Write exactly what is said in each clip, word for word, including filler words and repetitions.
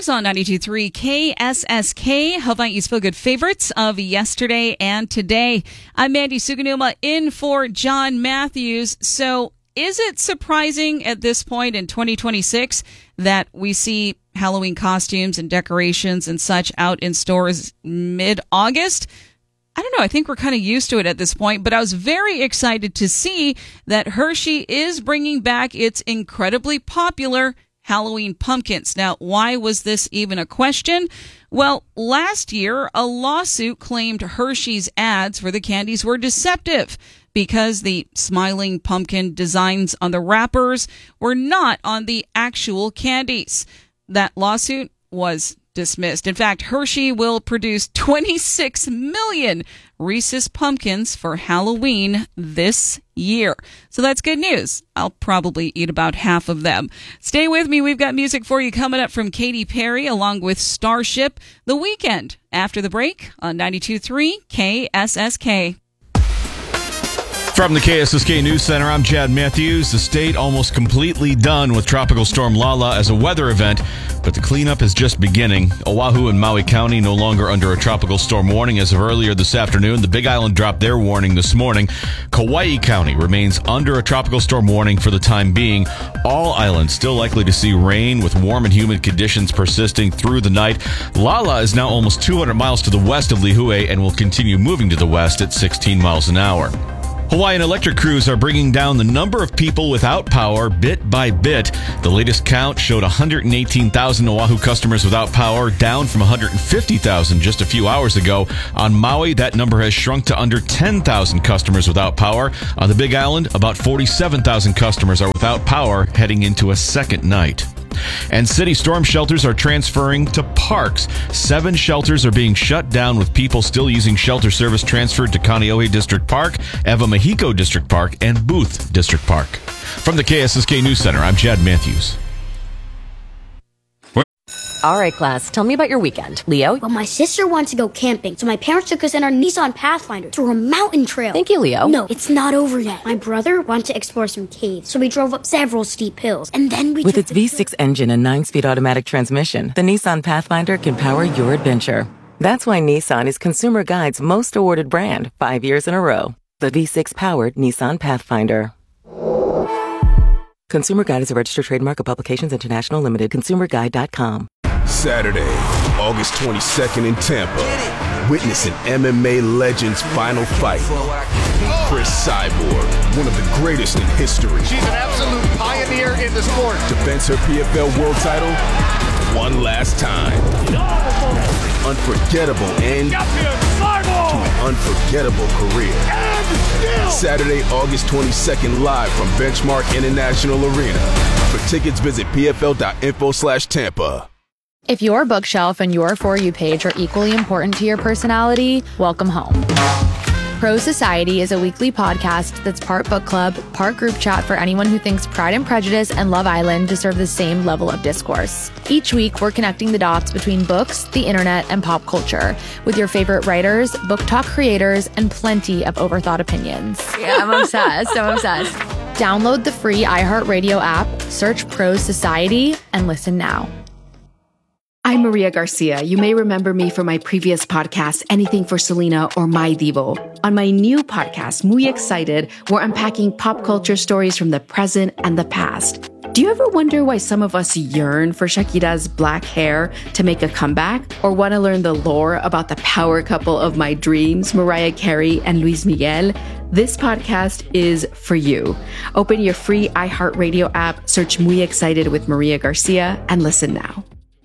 News on ninety-two point three K S S K, Hawaii's Feel Good favorites of yesterday and today. I'm Mandy Suganuma in for John Matthews. So is it surprising at this point in twenty twenty-six that we see Halloween costumes and decorations and such out in stores mid-August? I don't know. I think we're kind of used to it at this point, but I was very excited to see that Hershey is bringing back its incredibly popular Halloween pumpkins. Now, why was this even a question? Well, last year, a lawsuit claimed Hershey's ads for the candies were deceptive because the smiling pumpkin designs on the wrappers were not on the actual candies. That lawsuit was dismissed. In fact, Hershey will produce twenty-six million Reese's Pumpkins for Halloween this year. So that's good news. I'll probably eat about half of them. Stay with me. We've got music for you coming up from Katy Perry along with Starship, The Weekend, after the break on ninety-two point three K S S K. From the K S S K News Center, I'm Chad Matthews. The state almost completely done with Tropical Storm Lala as a weather event, but the cleanup is just beginning. Oahu and Maui County no longer under a tropical storm warning as of earlier this afternoon. The Big Island dropped their warning this morning. Kauai County remains under a tropical storm warning for the time being. All islands still likely to see rain with warm and humid conditions persisting through the night. Lala is now almost two hundred miles to the west of Lihue and will continue moving to the west at sixteen miles an hour. Hawaiian Electric crews are bringing down the number of people without power bit by bit. The latest count showed one hundred eighteen thousand Oahu customers without power, down from one hundred fifty thousand just a few hours ago. On Maui, that number has shrunk to under ten thousand customers without power. On the Big Island, about forty-seven thousand customers are without power heading into a second night. And city storm shelters are transferring to parks. Seven shelters are being shut down with people still using shelter service transferred to Kaneohe District Park, Ewa Mahiko District Park, and Booth District Park. From the K S S K News Center, I'm Chad Matthews. All right, class, tell me about your weekend. Leo? Well, my sister wants to go camping, so my parents took us in our Nissan Pathfinder through a mountain trail. Thank you, Leo. No, it's not over yet. My brother wanted to explore some caves, so we drove up several steep hills, and then we With its V six engine and nine-speed automatic transmission, the Nissan Pathfinder can power your adventure. That's why Nissan is Consumer Guide's most awarded brand, five years in a row. The V six-powered Nissan Pathfinder. Consumer Guide is a registered trademark of Publications International Limited. consumer guide dot com. Saturday, August twenty-second in Tampa. Witness an M M A legend's final fight. Chris Cyborg, one of the greatest in history. She's an absolute pioneer in the sport. Defends her P F L world title one last time. Unforgettable end to an unforgettable career. Saturday, August twenty-second, live from Benchmark International Arena. For tickets, visit P F L dot info slash Tampa. If your bookshelf and your For You page are equally important to your personality, welcome home. Pro Society is a weekly podcast that's part book club, part group chat for anyone who thinks Pride and Prejudice and Love Island deserve the same level of discourse. Each week, we're connecting the dots between books, the internet, and pop culture with your favorite writers, book talk creators, and plenty of overthought opinions. Yeah, I'm obsessed. I'm obsessed. Download the free iHeartRadio app, search Pro Society, and listen now. I'm Maria Garcia. You may remember me from my previous podcast, Anything for Selena or My Divo. On my new podcast, Muy Excited, we're unpacking pop culture stories from the present and the past. Do you ever wonder why some of us yearn for Shakira's black hair to make a comeback? Or want to learn the lore about the power couple of my dreams, Mariah Carey and Luis Miguel? This podcast is for you. Open your free iHeartRadio app, search Muy Excited with Maria Garcia, and listen now.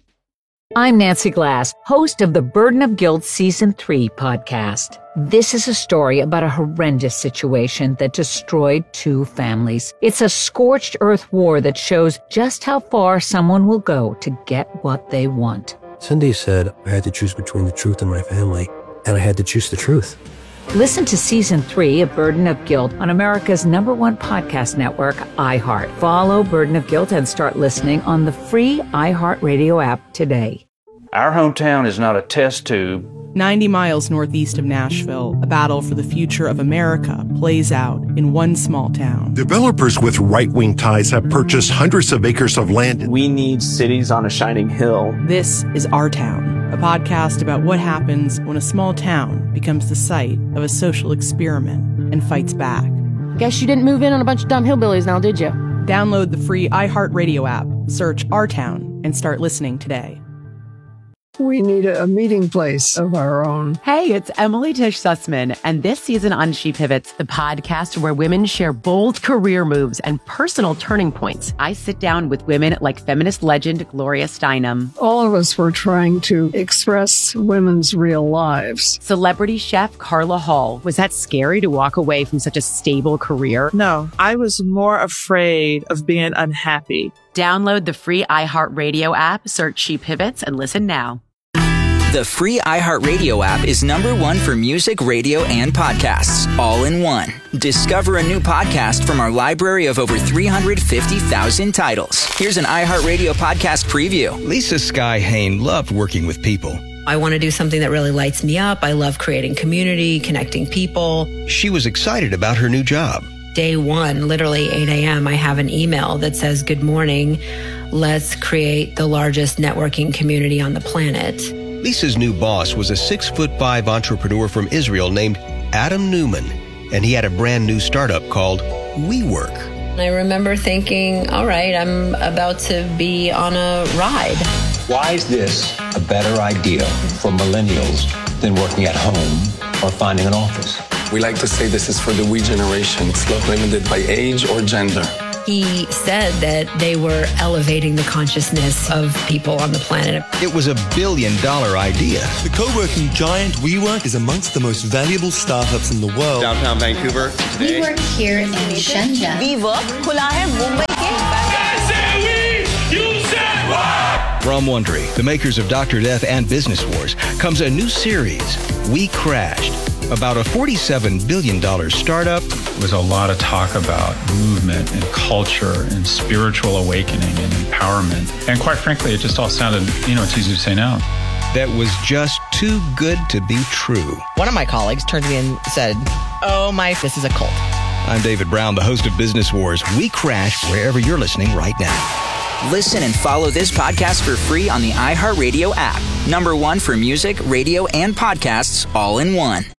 I'm Nancy Glass, host of the Burden of Guilt Season three podcast. This is a story about a horrendous situation that destroyed two families. It's a scorched earth war that shows just how far someone will go to get what they want. Cindy said I had to choose between the truth and my family, and I had to choose the truth. Listen to Season three of Burden of Guilt on America's number one podcast network, iHeart. Follow Burden of Guilt and start listening on the free iHeartRadio app today. Our hometown is not a test tube ninety miles northeast of Nashville, a battle for the future of America plays out in one small town. Developers with right-wing ties have purchased hundreds of acres of land. We need cities on a shining hill. This is Our Town, a podcast about what happens when a small town becomes the site of a social experiment and fights back. Guess you didn't move in on a bunch of dumb hillbillies now, did you? Download the free iHeartRadio app, search Our Town, and start listening today. We need a meeting place of our own. Hey, it's Emily Tish Sussman, and this season on She Pivots, the podcast where women share bold career moves and personal turning points. I sit down with women like feminist legend Gloria Steinem. All of us were trying to express women's real lives. Celebrity chef Carla Hall. Was that scary to walk away from such a stable career? No, I was more afraid of being unhappy. Download the free iHeartRadio app, search She Pivots, and listen now. The free iHeartRadio app is number one for music, radio, and podcasts, all in one. Discover a new podcast from our library of over three hundred fifty thousand titles. Here's an iHeartRadio podcast preview. Lisa Sky Hain loved working with people. I want to do something that really lights me up. I love creating community, connecting people. She was excited about her new job. Day one, literally eight a.m., I have an email that says, "Good morning. Let's create the largest networking community on the planet." Lisa's new boss was a six foot five entrepreneur from Israel named Adam Newman, and he had a brand new startup called WeWork. I remember thinking, all right, I'm about to be on a ride. Why is this a better idea for millennials than working at home or finding an office? We like to say this is for the we generation. It's not limited by age or gender. He said that they were elevating the consciousness of people on the planet. It was a billion dollar idea. The co-working giant WeWork is amongst the most valuable startups in the world. Downtown Vancouver today. We work here in Shenzhen. WeWork खुला है मुंबई के. From Wondery, the makers of Doctor Death and Business Wars, comes a new series, We Crashed, about a forty-seven billion dollars startup. There was a lot of talk about movement and culture and spiritual awakening and empowerment. And quite frankly, it just all sounded, you know, it's easy to say no. That was just too good to be true. One of my colleagues turned to me and said, "Oh my, this is a cult." I'm David Brown, the host of Business Wars. We Crash wherever you're listening right now. Listen and follow this podcast for free on the iHeartRadio app. Number one for music, radio, and podcasts, all in one.